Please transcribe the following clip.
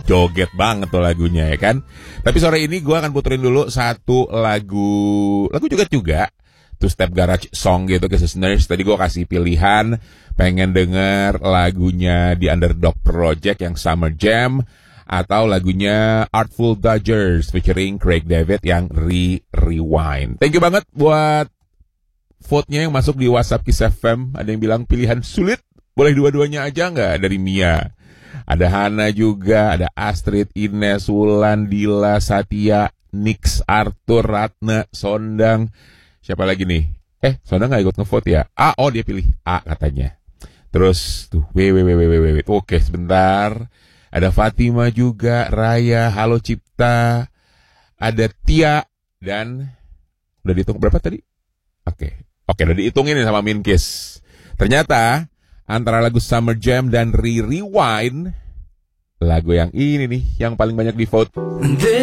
joget banget tuh lagunya ya kan. Tapi sore ini gue akan puterin dulu satu lagu juga Two Step Garage Song gitu ke listeners. Tadi gue kasih pilihan pengen denger lagunya The Underdog Project yang Summer Jam atau lagunya Artful Dodgers featuring Craig David yang Rewind. Thank you banget buat vote-nya yang masuk di WhatsApp Kiss FM. Ada yang bilang pilihan sulit, boleh dua-duanya aja nggak? Dari Mia. Ada Hana juga, ada Astrid, Ines, Wulan, Dila, Satya, Nix, Arthur, Ratna, Sondang. Siapa lagi nih? Sondang nggak ikut ngevote ya? Dia pilih A katanya. Terus tuh, wait. Oke, sebentar. Ada Fatima juga, Raya, Halo Cipta, ada Tia, dan udah dihitung berapa tadi? Oke, udah dihitungin nih sama Minkis. Ternyata antara lagu Summer Jam dan Rewind, lagu yang ini nih yang paling banyak di vote.